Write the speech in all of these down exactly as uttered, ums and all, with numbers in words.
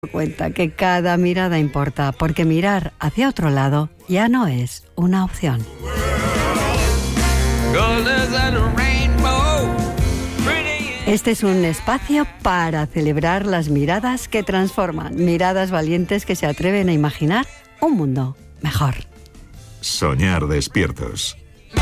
Cuenta que cada mirada importa, porque mirar hacia otro lado ya no es una opción. Este es un espacio para celebrar las miradas que transforman, miradas valientes que se atreven a imaginar un mundo mejor. Soñar despiertos.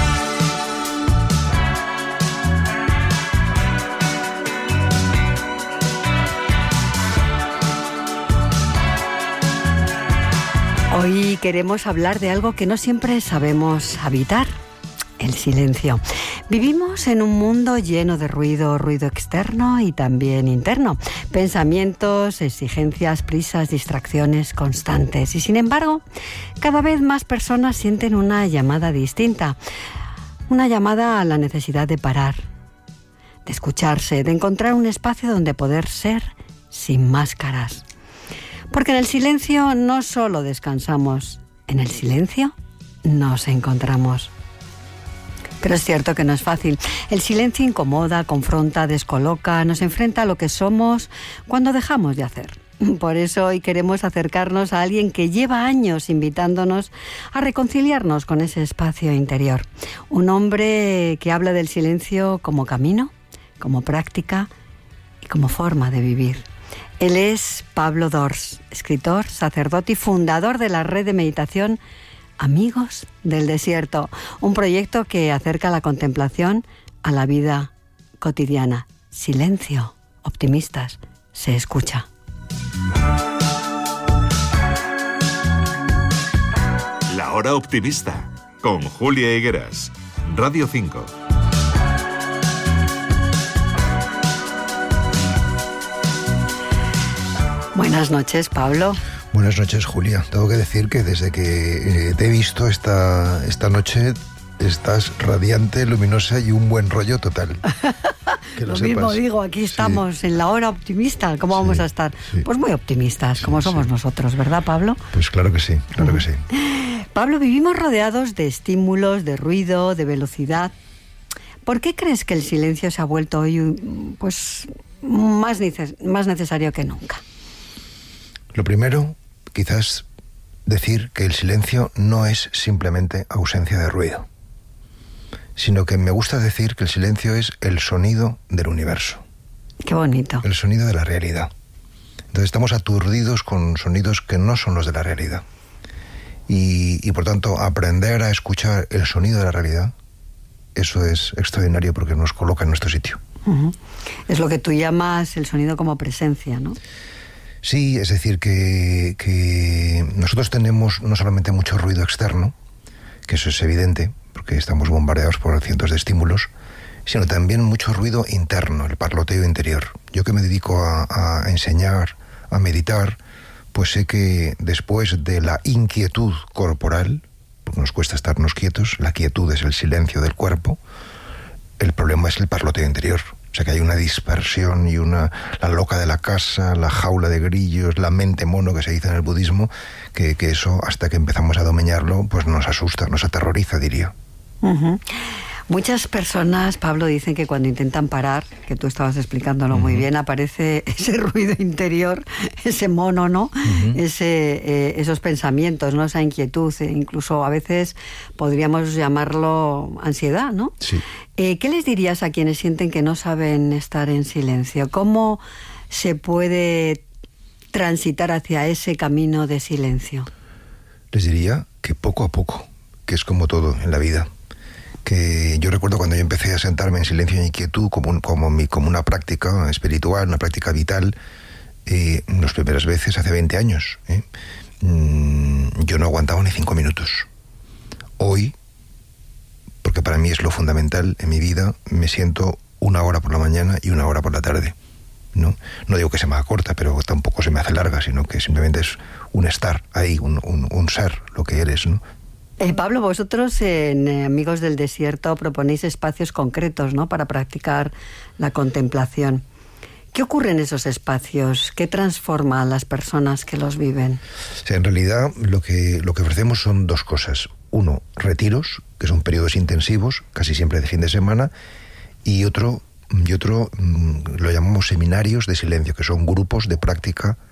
Hoy queremos hablar de algo que no siempre sabemos habitar, el silencio. Vivimos en un mundo lleno de ruido, ruido externo y también interno. Pensamientos, exigencias, prisas, distracciones constantes. Y sin embargo, cada vez más personas sienten una llamada distinta. Una llamada a la necesidad de parar, de escucharse, de encontrar un espacio donde poder ser sin máscaras. Porque en el silencio no solo descansamos, en el silencio nos encontramos. Pero es cierto que no es fácil. El silencio incomoda, confronta, descoloca, nos enfrenta a lo que somos cuando dejamos de hacer. Por eso hoy queremos acercarnos a alguien que lleva años invitándonos a reconciliarnos con ese espacio interior. Un hombre que habla del silencio como camino, como práctica y como forma de vivir. Él es Pablo Dors, escritor, sacerdote y fundador de la red de meditación Amigos del Desierto, un proyecto que acerca la contemplación a la vida cotidiana. Silencio, optimistas, se escucha. La Hora Optimista, con Julia Higueras, Radio cinco. Buenas noches, Pablo. Buenas noches, Julia. Tengo que decir que desde que eh, te he visto esta, esta noche estás radiante, luminosa y un buen rollo total. Que lo lo sepas. mismo digo, aquí estamos sí. en la Hora Optimista. ¿Cómo sí, vamos a estar? Sí. Pues muy optimistas, sí, como somos sí. nosotros, ¿verdad, Pablo? Pues claro que sí, claro uh-huh. que sí. Pablo, vivimos rodeados de estímulos, de ruido, de velocidad. ¿Por qué crees que el silencio se ha vuelto hoy pues, más, neces- más necesario que nunca? Lo primero, quizás decir que el silencio no es simplemente ausencia de ruido, sino que me gusta decir que el silencio es el sonido del universo. Qué bonito. El sonido de la realidad. Entonces estamos aturdidos con sonidos que no son los de la realidad. Y, y por tanto, aprender a escuchar el sonido de la realidad, eso es extraordinario porque nos coloca en nuestro sitio. Uh-huh. Es lo que tú llamas el sonido como presencia, ¿no? Sí, es decir, que, que nosotros tenemos no solamente mucho ruido externo, que eso es evidente, porque estamos bombardeados por cientos de estímulos, sino también mucho ruido interno, el parloteo interior. Yo que me dedico a, a enseñar, a meditar, pues sé que después de la inquietud corporal, porque nos cuesta estarnos quietos, la quietud es el silencio del cuerpo, el problema es el parloteo interior. O sea que hay una dispersión y una la loca de la casa, la jaula de grillos, la mente mono que se dice en el budismo, que, que eso hasta que empezamos a dominarlo pues nos asusta, nos aterroriza, diría. Uh-huh. Muchas personas, Pablo, dicen que cuando intentan parar, que tú estabas explicándolo uh-huh. muy bien, aparece ese ruido interior, ese mono, ¿no? Uh-huh. Ese, eh, esos pensamientos, ¿no? Esa inquietud, eh, incluso a veces podríamos llamarlo ansiedad, ¿no? Sí. Eh, ¿Qué les dirías a quienes sienten que no saben estar en silencio? ¿Cómo se puede transitar hacia ese camino de silencio? Les diría que poco a poco, que es como todo en la vida. Que yo recuerdo cuando yo empecé a sentarme en silencio y inquietud como, un, como, mi, como una práctica espiritual, una práctica vital, eh, las primeras veces, hace veinte años, ¿eh? mm, yo no aguantaba ni cinco minutos. Hoy, porque para mí es lo fundamental en mi vida, me siento una hora por la mañana y una hora por la tarde. No, no digo que se me haga corta, pero tampoco se me hace larga, sino que simplemente es un estar ahí, un, un, un ser, lo que eres, ¿no? Eh, Pablo, vosotros en eh, Amigos del Desierto proponéis espacios concretos, ¿no?, para practicar la contemplación. ¿Qué ocurre en esos espacios? ¿Qué transforma a las personas que los viven? O sea, en realidad lo que, lo que ofrecemos son dos cosas. Uno, retiros, que son periodos intensivos, casi siempre de fin de semana, y otro, y otro lo llamamos seminarios de silencio, que son grupos de práctica